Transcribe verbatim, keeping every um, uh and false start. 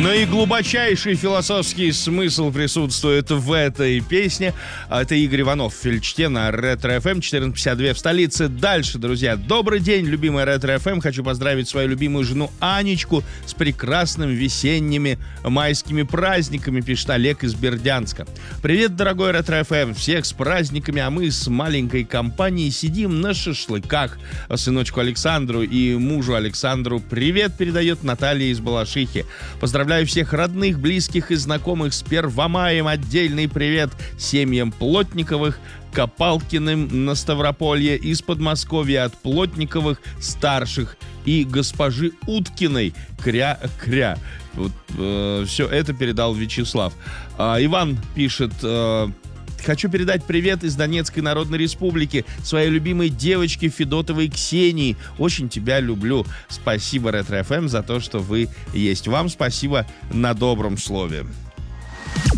Наиглубочайший философский смысл присутствует в этой песне. Это Игорь Иванов в Фельдште на Ретро-эф эм четырнадцать пятьдесят два в столице. Дальше, друзья. Добрый день, любимая Ретро-эф эм. Хочу поздравить свою любимую жену Анечку с прекрасными весенними майскими праздниками, пишет Олег из Бердянска. Привет, дорогой Ретро-эф эм. Всех с праздниками, а мы с маленькой компанией сидим на шашлыках. Сыночку Александру и мужу Александру привет передает Наталья из Балашихи. Поздравляю всех родных, близких и знакомых с Первомаем. Отдельный привет семьям Плотниковых, Копалкиным на Ставрополье, из Подмосковья от Плотниковых старших и госпожи Уткиной. Кря-кря. Вот, э, все это передал Вячеслав. А, Иван пишет... Э, Хочу передать привет из Донецкой Народной Республики своей любимой девочке Федотовой Ксении. Очень тебя люблю. Спасибо, Ретро-эф эм, за то, что вы есть. Вам спасибо на добром слове.